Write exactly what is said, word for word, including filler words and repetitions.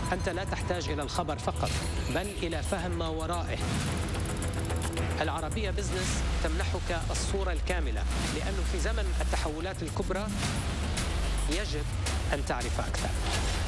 أنت لا تحتاج إلى الخبر فقط، بل إلى فهم ما ورائه. العربية بزنس تمنحك الصورة الكاملة، لأنه في زمن التحولات الكبرى يجب أن تعرف أكثر.